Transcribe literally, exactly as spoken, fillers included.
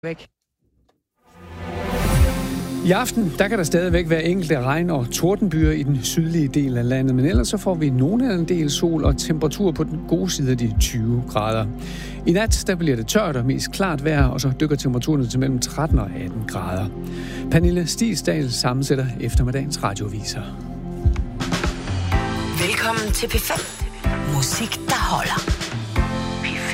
Væk. I aften, der kan der stadigvæk være enkelte regn- og tordenbyer i den sydlige del af landet, men ellers så får vi nogle af en del sol og temperatur på den gode side af de tyve grader. I nat, der bliver det tørt og mest klart vejr, og så dykker temperaturen til mellem tretten og atten grader. Pernille Stigsdal sammensætter eftermiddagens radioviser. Velkommen til P fem. Musik, der holder.